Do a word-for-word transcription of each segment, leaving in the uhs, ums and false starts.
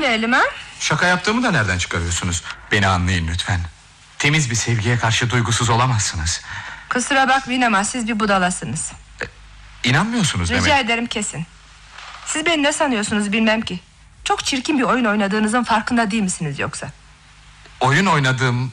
demeyelim ha? Şaka yaptığımı da nereden çıkarıyorsunuz? Beni anlayın lütfen. Temiz bir sevgiye karşı duygusuz olamazsınız. Kusura bakmayın ama siz bir budalasınız. e, İnanmıyorsunuz Rica demek. Rica ederim kesin. Siz beni ne sanıyorsunuz bilmem ki. Çok çirkin bir oyun oynadığınızın farkında değil misiniz yoksa? Oyun oynadığım...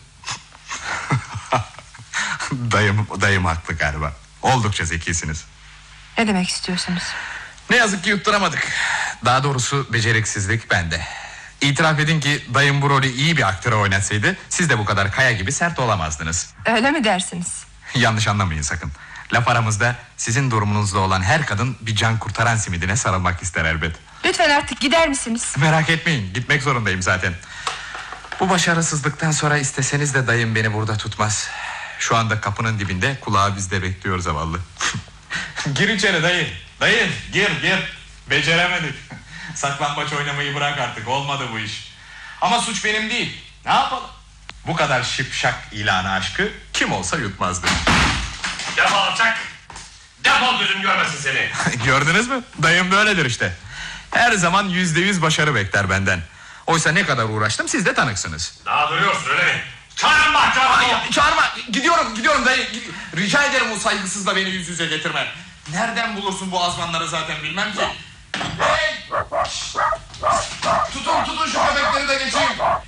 dayım, dayım haklı galiba. Oldukça zekisiniz. Ne demek istiyorsunuz? Ne yazık ki yutturamadık. Daha doğrusu beceriksizlik bende. İtiraf edin ki dayım bu rolü iyi bir aktöre oynatsaydı siz de bu kadar kaya gibi sert olamazdınız. Öyle mi dersiniz? Yanlış anlamayın sakın. Laf aramızda sizin durumunuzda olan her kadın bir can kurtaran simidine sarılmak ister elbet. Lütfen artık gider misiniz? Merak etmeyin, gitmek zorundayım zaten. Bu başarısızlıktan sonra isteseniz de dayım beni burada tutmaz. Şu anda kapının dibinde, kulağı bizde bekliyor zavallı. Gir içeri dayı. Dayı gir gir. Beceremedik. Saklambaç oynamayı bırak artık, olmadı bu iş. Ama suç benim değil. Ne yapalım? Bu kadar şipşak ilanı aşkı kim olsa yutmazdı. Defol alçak. Defol, gözüm görmesin seni. Gördünüz mü? Dayım böyledir işte. Her zaman yüzde yüz başarı bekler benden. Oysa ne kadar uğraştım siz de tanıksınız. Daha duruyorsun öyle mi? Çağırın bak, çağırın. Ay, çağırma, gidiyorum gidiyorum dayı. Rica ederim o saygısızla beni yüz yüze getirme. Nereden bulursun bu azmanları zaten bilmem ki. Hey! Tutun tutun şu köpekleri de geçeyim.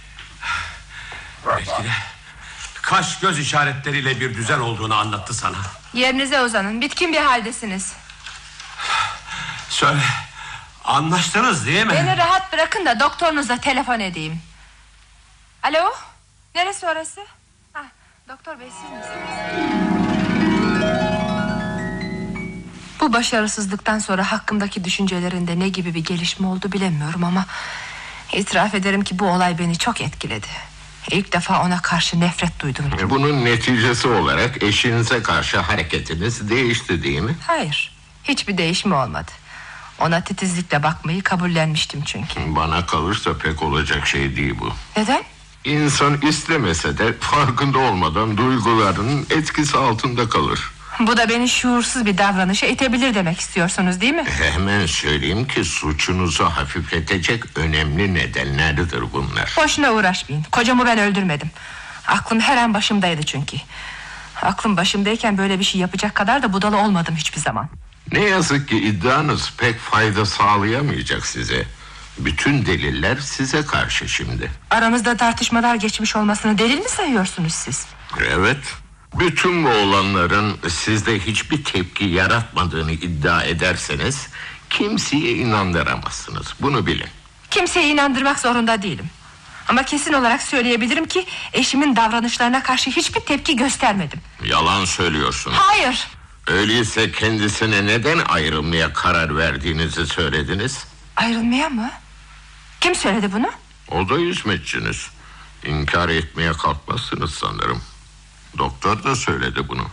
Belki de kaş göz işaretleriyle bir düzen olduğunu anlattı sana. Yerinize uzanın, bitkin bir haldesiniz. Söyle, anlaştınız değil mi? Beni rahat bırakın da doktorunuza telefon edeyim. Alo, neresi orası? Ha, doktor bey siz misiniz? Bu başarısızlıktan sonra hakkımdaki düşüncelerinde ne gibi bir gelişme oldu bilemiyorum ama itiraf ederim ki bu olay beni çok etkiledi. İlk defa ona karşı nefret duydum. Bunun neticesi olarak eşinize karşı hareketiniz değişti değil mi? Hayır, hiçbir değişme olmadı. Ona titizlikle bakmayı kabullenmiştim çünkü. Bana kalırsa pek olacak şey değil bu. Neden? İnsan istemese de farkında olmadan duygularının etkisi altında kalır. Bu da beni şuursuz bir davranışa itebilir demek istiyorsunuz değil mi? Hemen söyleyeyim ki suçunuzu hafifletecek önemli nedenlerdir bunlar. Boşuna uğraşmayın, kocamı ben öldürmedim. Aklım her an başımdaydı çünkü. Aklım başımdayken böyle bir şey yapacak kadar da budala olmadım hiçbir zaman. Ne yazık ki iddianız pek fayda sağlayamayacak size. Bütün deliller size karşı şimdi. Aramızda tartışmalar geçmiş olmasını delil mi sayıyorsunuz siz? Evet. Bütün bu olanların sizde hiçbir tepki yaratmadığını iddia ederseniz kimseye inandıramazsınız. Bunu bilin. Kimseyi inandırmak zorunda değilim. Ama kesin olarak söyleyebilirim ki eşimin davranışlarına karşı hiçbir tepki göstermedim. Yalan söylüyorsunuz. Hayır. Öyleyse kendisine neden ayrılmaya karar verdiğinizi söylediniz? Ayrılmaya mı? Kim söyledi bunu? O da hizmetçiniz. İnkar etmeye kalkmazsınız sanırım. Doktor da söyledi bunu.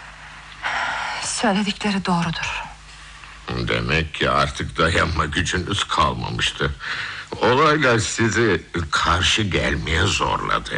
Söyledikleri doğrudur. Demek ki artık dayanma gücünüz kalmamıştı. Olaylar sizi karşı gelmeye zorladı.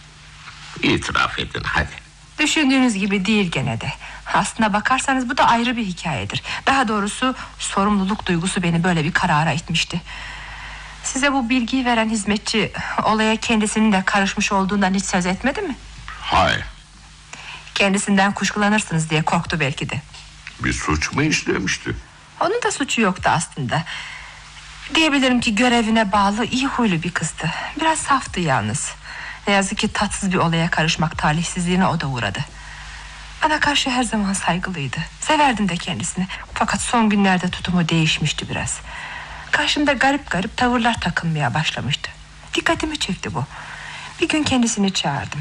İtiraf edin hadi. Düşündüğünüz gibi değil gene de. Aslına bakarsanız bu da ayrı bir hikayedir. Daha doğrusu sorumluluk duygusu beni böyle bir karara itmişti. Size bu bilgiyi veren hizmetçi olaya kendisinin de karışmış olduğundan hiç söz etmedi mi? Hayır. Kendisinden kuşkulanırsınız diye korktu belki de. Bir suç mu işlemişti? Onun da suçu yoktu aslında. Diyebilirim ki görevine bağlı, iyi huylu bir kızdı. Biraz saftı yalnız. Ne yazık ki tatsız bir olaya karışmak talihsizliğine o da uğradı. Bana karşı her zaman saygılıydı. Severdim de kendisini. Fakat son günlerde tutumu değişmişti biraz. Karşımda garip garip tavırlar takılmaya başlamıştı. Dikkatimi çekti bu. Bir gün kendisini çağırdım.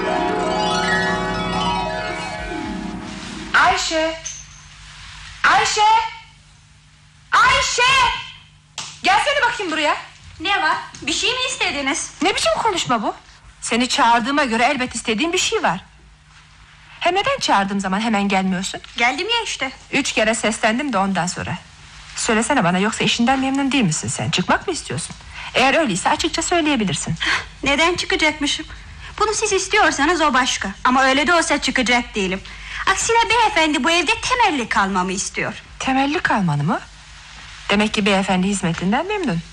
Ayşe! Ayşe! Ayşe! Gelsene bakayım buraya. Ne var? Bir şey mi istediniz? Ne biçim konuşma bu? Seni çağırdığıma göre elbet istediğin bir şey var. Hem neden çağırdığım zaman hemen gelmiyorsun? Geldim ya işte. Üç kere seslendim de ondan sonra. Söylesene bana, yoksa işinden memnun değil misin sen? Çıkmak mı istiyorsun? Eğer öyleyse açıkça söyleyebilirsin. Neden çıkacakmışım? Bunu siz istiyorsanız o başka. Ama öyle de olsa çıkacak değilim. Aksine beyefendi bu evde temelli kalmamı istiyor. Temelli kalmanı mı? Demek ki beyefendi hizmetinden memnun.